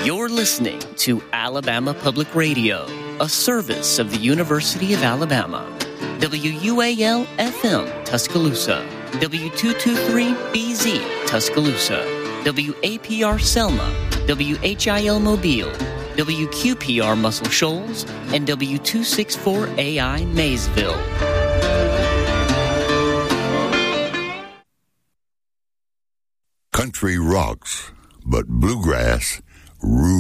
You're listening to Alabama Public Radio, a service of the University of Alabama. WUAL-FM Tuscaloosa, W223BZ Tuscaloosa, WAPR Selma, WHIL Mobile, WQPR Muscle Shoals, and W264AI Maysville. Country rocks, but bluegrass rules.